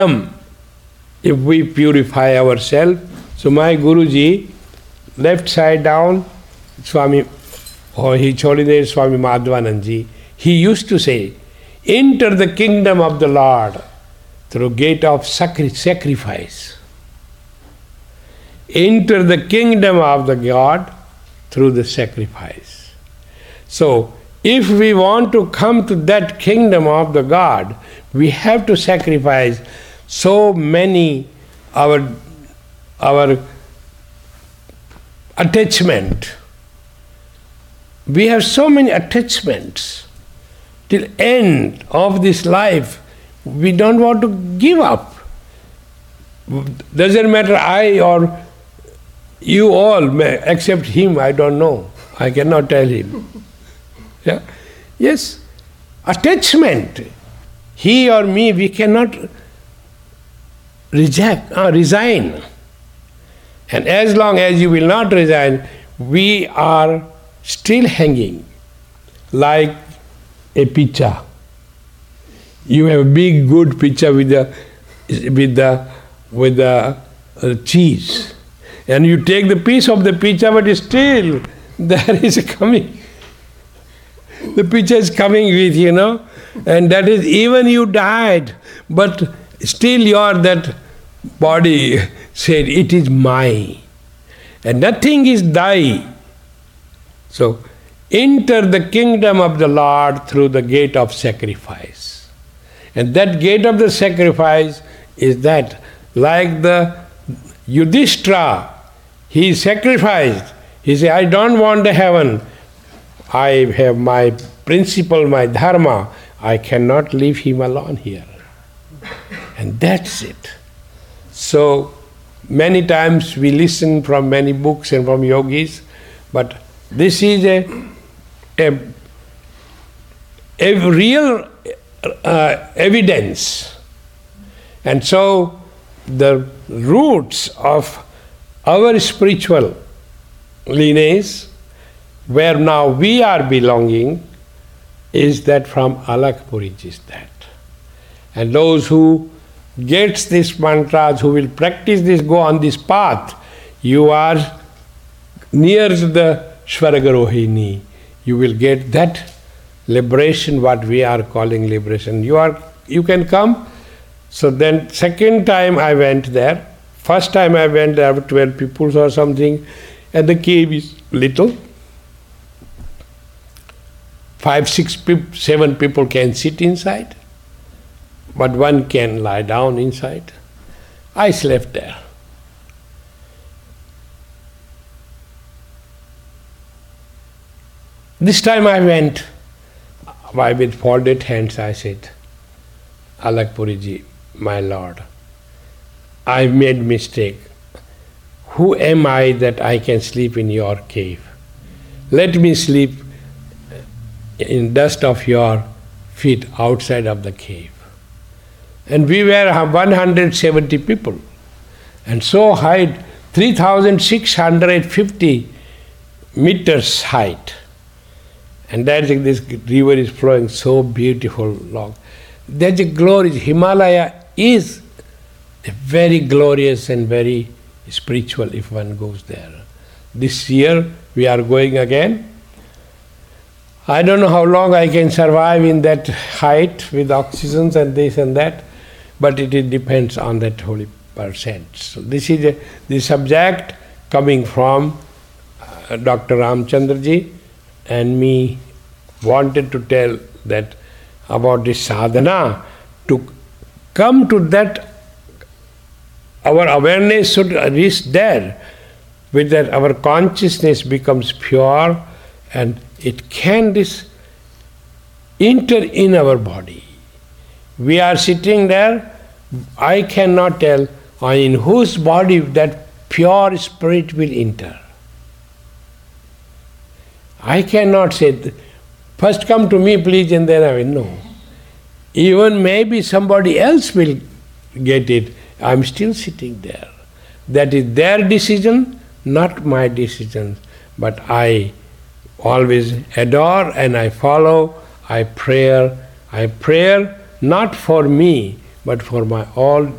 if we purify ourselves. So my Guruji, left side down, Swami, or His Holiness Swami Madhvanandji, he used to say, enter the kingdom of the Lord through gate of sacrifice. Enter the kingdom of the God through the sacrifice. So, if we want to come to that kingdom of the God, we have to sacrifice so many our attachment. We have so many attachments. Till end of this life, we don't want to give up. Doesn't matter I or you all, except him, I don't know. I cannot tell him. Yeah? Yes, attachment. He or me, we cannot resign. And as long as you will not resign, we are still hanging like a pitcher. You have a big, good pitcher with the cheese, and you take the piece of the pitcher, but still there is coming. The pitcher is coming with, and that is even you died, but still that body said, it is mine, and nothing is thy. So, enter the kingdom of the Lord through the gate of sacrifice. And that gate of the sacrifice is that, like the Yudhishthira, he sacrificed. He said, I don't want the heaven. I have my principle, my dharma. I cannot leave him alone here. And that's it. So, many times we listen from many books and from yogis, but this is a real evidence. And so the roots of our spiritual lineage, where now we are belonging, is that from Alakpuriji is that. And those who gets this mantras, who will practice this, go on this path, you are near the Swargarohini. You will get that liberation, what we are calling liberation. You can come. So then second time I went there. First time I went there with 12 people or something, and the cave is little. 5, 6, 7 people can sit inside, but one can lie down inside. I slept there. This time I went, with folded hands I said, Alakpuriji, my Lord, I made mistake. Who am I that I can sleep in your cave? Let me sleep in dust of your feet outside of the cave. And we were 170 people. And so high, 3,650 meters height. And that's this river is flowing so beautiful long. There's a glory. Himalaya is very glorious and very spiritual if one goes there. This year we are going again. I don't know how long I can survive in that height with oxygen and this and that, but it depends on that holy percent. So this is the subject coming from Dr. Ramchandraji, and me wanted to tell that about this sadhana. To come to that, our awareness should reach there. With that our consciousness becomes pure and it can enter in our body. We are sitting there, I cannot tell in whose body that pure spirit will enter. I cannot say, first come to me please and then I will know. Even maybe somebody else will get it. I am still sitting there. That is their decision, not my decision. But I always adore and I follow, I pray not for me, but for my all